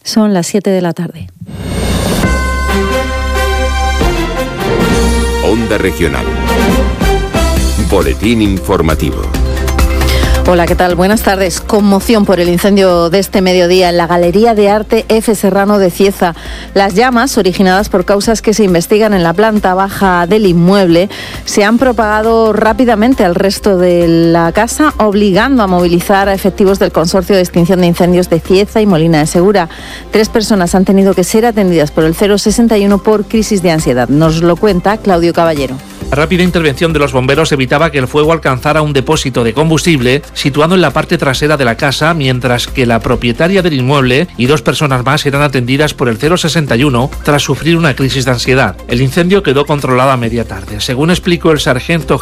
Son las 7 de la tarde. Onda Regional. Boletín informativo. Hola, ¿qué tal? Buenas tardes. Conmoción por el incendio de este mediodía en la Galería de Arte F. Serrano de Cieza. Las llamas, originadas por causas que se investigan en la planta baja del inmueble, se han propagado rápidamente al resto de la casa, obligando a movilizar a efectivos del Consorcio de Extinción de Incendios de Cieza y Molina de Segura. 3 personas han tenido que ser atendidas por el 061 por crisis de ansiedad. Nos lo cuenta Claudio Caballero. La rápida intervención de los bomberos evitaba que el fuego alcanzara un depósito de combustible situado en la parte trasera de la casa, mientras que la propietaria del inmueble y 2 personas más eran atendidas por el 061 tras sufrir una crisis de ansiedad. El incendio quedó controlado a media tarde. Según explicó el sargento